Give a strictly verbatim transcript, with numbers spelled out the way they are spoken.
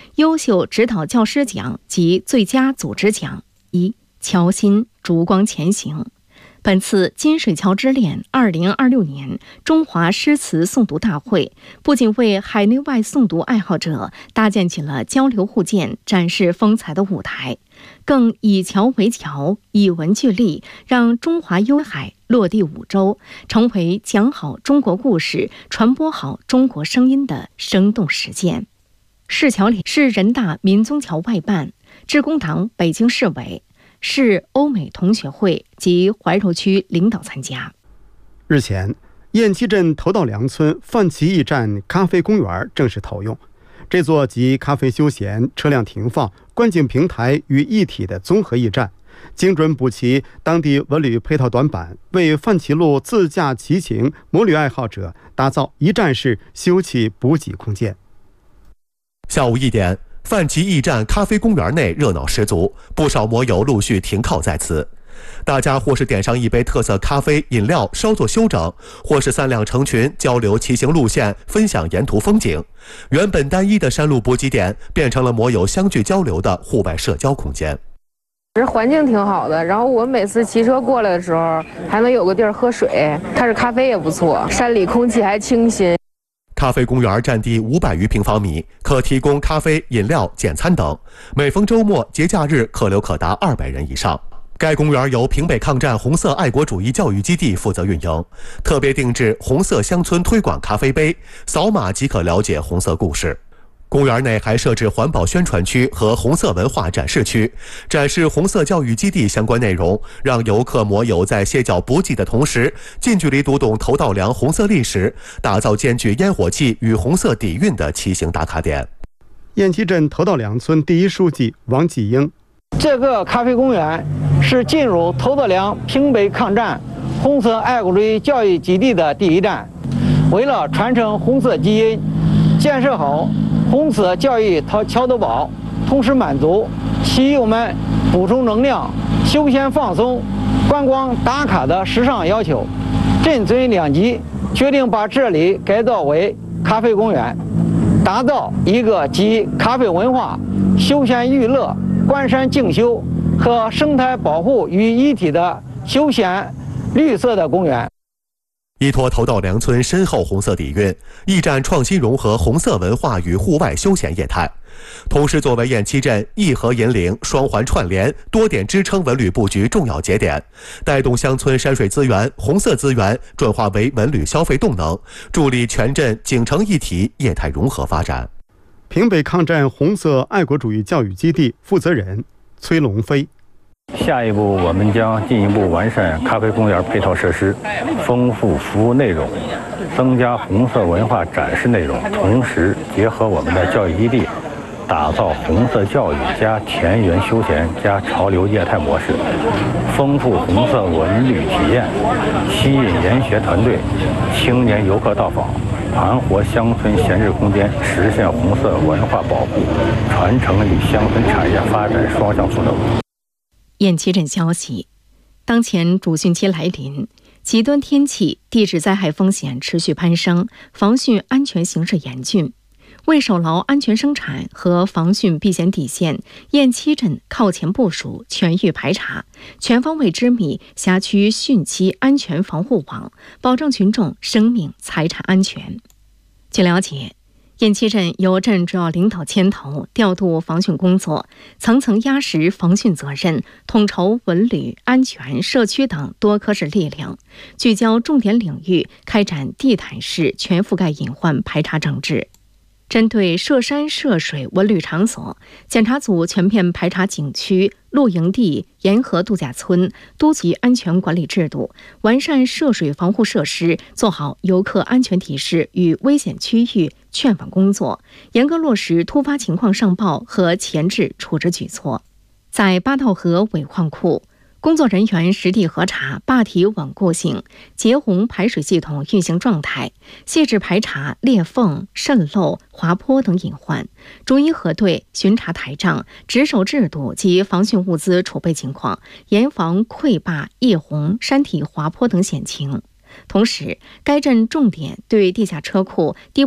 优秀指导教师奖及最佳组织奖。一、桥心烛光前行。本次金水桥之恋二零二六年中华诗词诵读大会，不仅为海内外诵读爱好者搭建起了交流互鉴、展示风采的舞台，更以桥为桥，以文聚力，让中华悠海落地五洲，成为讲好中国故事、传播好中国声音的生动实践。市桥里是人大民宗桥外办、致公党北京市委、市欧美同学会及怀柔区领导参加。 日前，雁栖镇头道梁村范岐驿站咖啡公园正式投用。这座集咖啡休闲、车辆停放、观景平台于一体的综合驿站，精准补齐当地文旅配套短板，为范岐路自驾骑行摩旅爱好者打造一站式休憩补给空间。 下午一点，范岐驿站咖啡公园内热闹十足，不少摩友陆续停靠在此。大家或是点上一杯特色咖啡饮料稍作休整，或是三两成群交流骑行路线，分享沿途风景。原本单一的山路补给点变成了摩友相聚交流的户外社交空间。 这环境挺好的，然后我每次骑车过来的时候还能有个地儿喝水，它是咖啡也不错，山里空气还清新。 咖啡公园占地五百余平方米，可提供咖啡、饮料、简餐等。每逢周末、节假日，客流可达二百人以上。该公园由平北抗战红色爱国主义教育基地负责运营，特别定制红色乡村推广咖啡杯，扫码即可了解红色故事。公园内还设置环保宣传区和红色文化展示区，展示红色教育基地相关内容，让游客摩友在歇脚补给的同时，近距离读懂头道梁红色历史，打造兼具烟火气与红色底蕴的骑行打卡点。 雁栖镇头道梁村第一书记王继英： 这个咖啡公园是进入头道梁平北抗战红色爱国主义教育基地的第一站，为了传承红色基因，建设好红色教育桥头堡，同时满足骑友们补充能量、休闲放松、观光打卡的时尚要求，震尊两级，决定把这里改造为咖啡公园，打造一个集咖啡文化、休闲娱乐、观山静修和生态保护于一体的休闲绿色的公园。 依托头道梁村深厚红色底蕴，驿站创新融合红色文化与户外休闲业态，同时作为雁栖镇义和引领、双环串联、多点支撑文旅布局重要节点，带动乡村山水资源、红色资源转化为文旅消费动能，助力全镇景城一体业态融合发展。 平北抗战红色爱国主义教育基地负责人崔龙飞： 下一步，我们将进一步完善咖啡公园配套设施，丰富服务内容，增加红色文化展示内容，同时结合我们的教育基地，打造红色教育加田园休闲加潮流业态模式，丰富红色文旅体验，吸引研学团队、青年游客到访，盘活乡村闲置空间，实现红色文化保护、传承与乡村产业发展双向赋能。 雁栖镇消息，当前主汛期来临，极端天气、地质灾害风险持续攀升，防汛安全形势严峻。为守牢安全生产和防汛避险底线，雁栖镇靠前部署全域排查，全方位织密辖区汛期安全防护网，保障群众生命财产安全。据了解，雁栖镇由镇主要领导牵头调度防汛工作，层层压实防汛责任，统筹文旅、安全、社区等多科室力量，聚焦重点领域，开展地毯式全覆盖隐患排查整治。针对涉山涉水文旅场所，检查组全面排查景区、露营地、沿河度假村，督促安全管理制度，完善涉水防护设施，做好游客安全提示与危险区域劝返工作，严格落实突发情况上报和前置处置举措。在八道河尾矿库，工作人员实地核查坝体稳固性、截洪排水系统运行状态，细致排查裂缝、渗漏、滑坡等隐患，逐一核对巡查台账、值守制度及防汛物资储备情况，严防溃坝、溢洪、山体滑坡等险情。同时，该镇重点对地下车库、低